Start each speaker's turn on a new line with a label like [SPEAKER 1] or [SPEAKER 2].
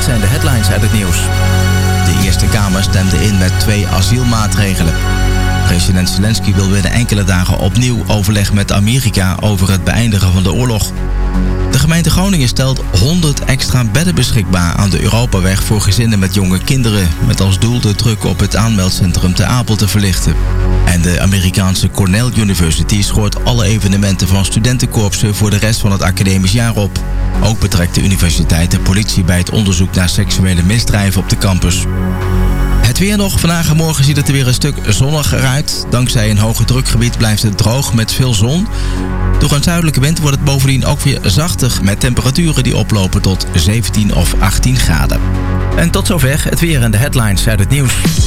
[SPEAKER 1] zijn de headlines uit het nieuws. De Eerste Kamer stemde in met 2 asielmaatregelen. President Zelensky wil binnen enkele dagen opnieuw overleg met Amerika over het beëindigen van de oorlog. De gemeente Groningen stelt 100 extra bedden beschikbaar aan de Europaweg voor gezinnen met jonge kinderen, met als doel de druk op het aanmeldcentrum te Apel te verlichten. En de Amerikaanse Cornell University schort alle evenementen van studentenkorpsen voor de rest van het academisch jaar op. Ook betrekt de universiteit de politie bij het onderzoek naar seksuele misdrijven op de campus. Het weer nog. Vandaag en morgen ziet het er weer een stuk zonniger uit. Dankzij een hoge drukgebied blijft het droog met veel zon. Door een zuidelijke wind wordt het bovendien ook weer zachter met temperaturen die oplopen tot 17 of 18 graden. En tot zover het weer en de headlines uit het nieuws.